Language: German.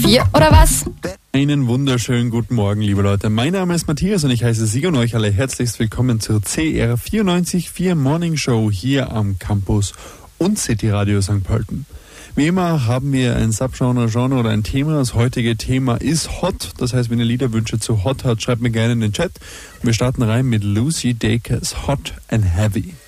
4 oder was? Einen wunderschönen guten Morgen, liebe Leute. Mein Name ist Matthias und ich heiße Sie und euch alle herzlichst willkommen zur CR 94.4 Morning Show hier am Campus und City Radio St. Pölten. Wie immer haben wir ein Subgenre oder ein Thema. Das heutige Thema ist Hot. Das heißt, wenn ihr Liederwünsche zu Hot habt, schreibt mir gerne in den Chat. Wir starten rein mit Lucy Dacus, Hot and Heavy.